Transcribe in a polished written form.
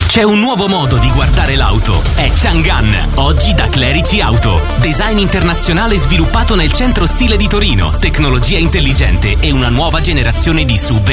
C'è un nuovo modo di guardare l'auto. È Chang'an, oggi da Clerici Auto. Design internazionale sviluppato nel centro stile di Torino, tecnologia intelligente e una nuova generazione di SUV